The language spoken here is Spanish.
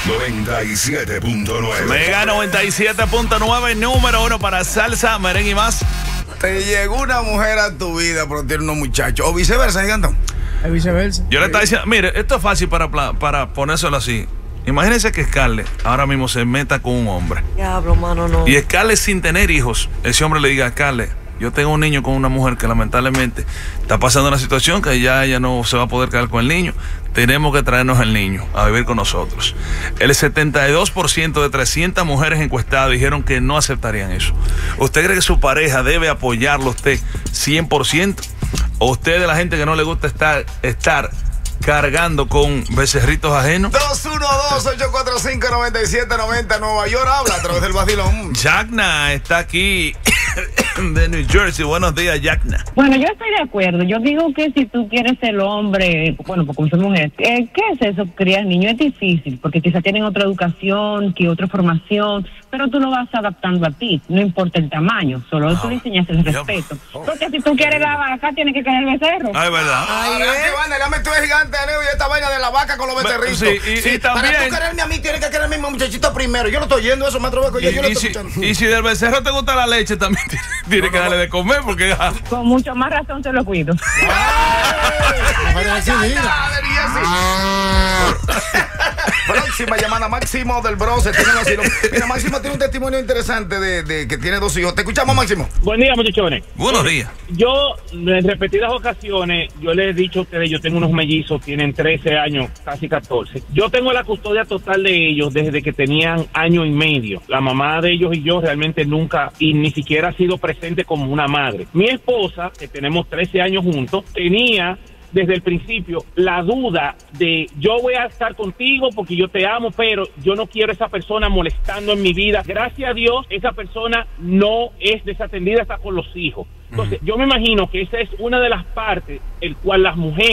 97.9. Mega 97.9, número 1 para salsa, merengue y más. Te llegó una mujer a tu vida, pero tiene unos muchachos. O viceversa, gigantón. Es viceversa. Yo le estaba diciendo, mire, esto es fácil para ponérselo así. Imagínense que Scarlett ahora mismo se meta con un hombre. Diablo, mano, no. Y Scarlett sin tener hijos, ese hombre le diga a Scarlett: yo tengo un niño con una mujer que lamentablemente está pasando una situación que ya ella no se va a poder quedar con el niño. Tenemos que traernos el niño a vivir con nosotros. El 72% de 300 mujeres encuestadas dijeron que no aceptarían eso. ¿Usted cree que su pareja debe apoyarlo a usted 100%? ¿O usted de la gente que no le gusta estar cargando con becerritos ajenos? 212-845-9790 Nueva York, habla a través del vacilón. Yacna está aquí de New Jersey. Buenos días, Yacna. Bueno, yo estoy de acuerdo. Yo digo que si tú quieres el hombre, bueno, pues como soy mujer, ¿qué es eso? Criar niños es difícil, porque quizás tienen otra educación, que otra formación, pero tú lo vas adaptando a ti, no importa el tamaño, solo tú le enseñas el respeto. Porque si tú quieres la vaca, tienes que querer el becerro. Ah, es verdad. Dame tú, gigante, Leo, y esta vaina de la vaca con los becerritos. Sí, y también, para tú quererme a mí, tienes que quererme a mi muchachito primero. Yo no estoy yendo eso, me atrevo que yo lo estoy escuchando. Y si del becerro te gusta la leche, también tienes que darle de comer, porque... Con mucho más razón te lo cuido. Próxima llamada, Máximo del Bronx. Mira, Máximo tiene un testimonio interesante de que tiene 2 hijos. Te escuchamos, Máximo. Buen día, muchachones. Buenos días. Yo, en repetidas ocasiones, yo les he dicho a ustedes, yo tengo unos mellizos, tienen 13 años, casi 14. Yo tengo la custodia total de ellos desde que tenían año y medio. La mamá de ellos y yo realmente nunca, y ni siquiera ha sido presente como una madre. Mi esposa, que tenemos 13 años juntos, tenía desde el principio la duda de: yo voy a estar contigo porque yo te amo, pero yo no quiero esa persona molestando en mi vida. Gracias a Dios, esa persona no es desatendida hasta con los hijos. Entonces, yo me imagino que esa es una de las partes el cual las mujeres